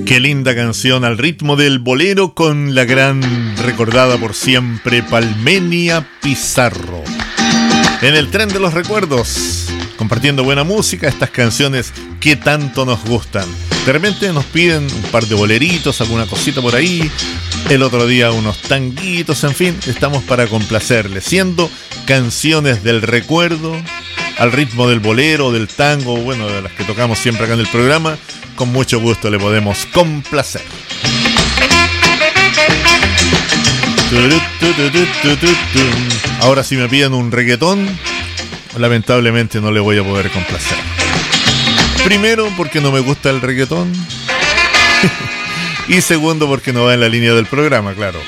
Qué linda canción al ritmo del bolero con la gran, recordada por siempre, Palmenia Pizarro. En el tren de los recuerdos, compartiendo buena música, estas canciones que tanto nos gustan. De repente nos piden un par de boleritos, alguna cosita por ahí, el otro día unos tanguitos, en fin, estamos para complacerles, siendo canciones del recuerdo, al ritmo del bolero, del tango, bueno, de las que tocamos siempre acá en el programa. Con mucho gusto le podemos complacer. Ahora si me piden un reggaetón, lamentablemente no le voy a poder complacer. Primero porque no me gusta el reggaetón. Y segundo porque no va en la línea del programa, claro.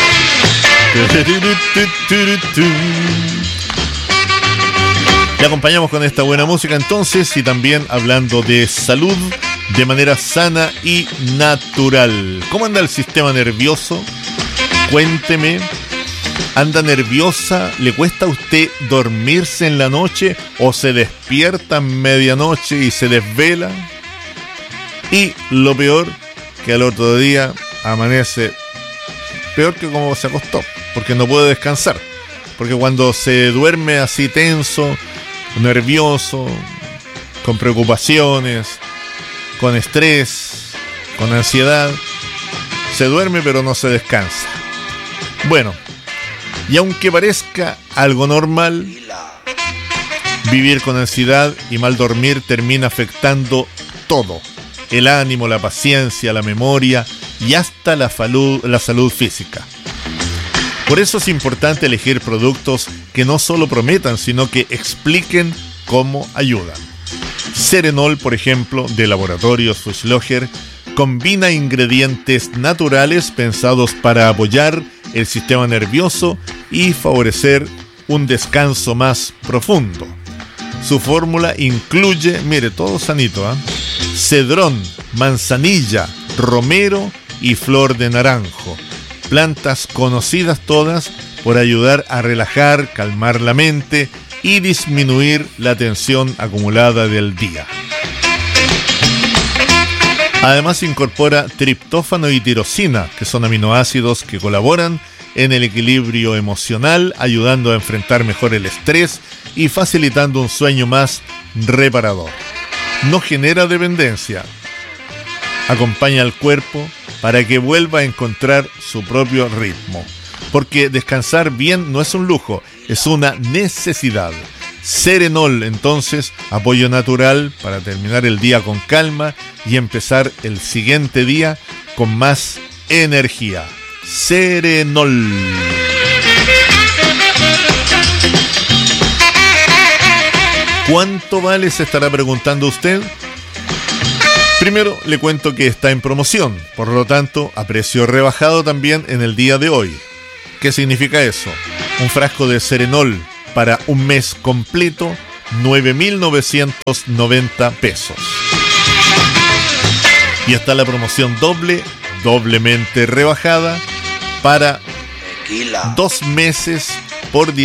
Le acompañamos con esta buena música entonces, y también hablando de salud de manera sana y natural. ¿Cómo anda el sistema nervioso? Cuénteme. ¿Anda nerviosa? ¿Le cuesta a usted dormirse en la noche o se despierta en medianoche y se desvela? Y lo peor, que al otro día amanece peor que como se acostó, porque no puede descansar. Porque cuando se duerme así tenso, nervioso, con preocupaciones, con estrés, con ansiedad, se duerme pero no se descansa. Bueno, y aunque parezca algo normal, vivir con ansiedad y mal dormir termina afectando todo: el ánimo, la paciencia, la memoria y hasta la salud física. Por eso es importante elegir productos que no solo prometan, sino que expliquen cómo ayudan. Serenol, por ejemplo, de Laboratorios Fuchsloger, combina ingredientes naturales pensados para apoyar el sistema nervioso y favorecer un descanso más profundo. Su fórmula incluye, mire, todo sanito, cedrón, manzanilla, romero y flor de naranjo. Plantas conocidas todas por ayudar a relajar, calmar la mente y disminuir la tensión acumulada del día. Además incorpora triptófano y tirosina, que son aminoácidos que colaboran en el equilibrio emocional, ayudando a enfrentar mejor el estrés y facilitando un sueño más reparador. No genera dependencia, acompaña al cuerpo para que vuelva a encontrar su propio ritmo. Porque descansar bien no es un lujo, es una necesidad. Serenol, entonces, apoyo natural para terminar el día con calma y empezar el siguiente día con más energía. Serenol. ¿Cuánto vale? Se estará preguntando usted. Primero le cuento que está en promoción, por lo tanto a precio rebajado también en el día de hoy. ¿Qué significa eso? Un frasco de Serenol para un mes completo, 9.990 pesos. Y está la promoción doblemente rebajada para 2 meses por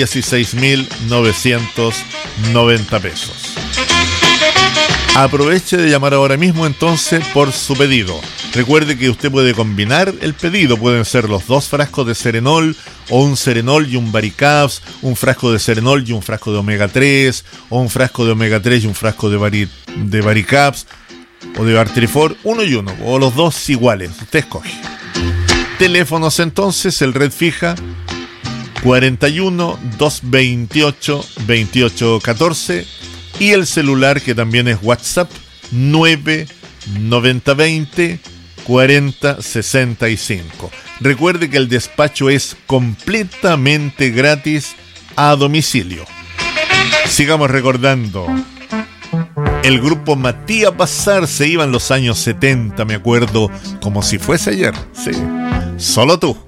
16.990 pesos. Aproveche de llamar ahora mismo entonces por su pedido. Recuerde que usted puede combinar el pedido. Pueden ser los 2 frascos de Serenol, o un Serenol y un Varicaps, un frasco de Serenol y un frasco de Omega 3, o un frasco de Omega 3 y un frasco de Varicaps, o de Artrifor, uno y uno, o los 2 iguales. Usted escoge. Teléfonos entonces, el red fija 41 228 2814 y el celular, que también es WhatsApp, 99020 4065. Recuerde que el despacho es completamente gratis a domicilio. Sigamos recordando. El grupo Matías Bazar se iba en los años 70, me acuerdo, como si fuese ayer. Sí, solo tú.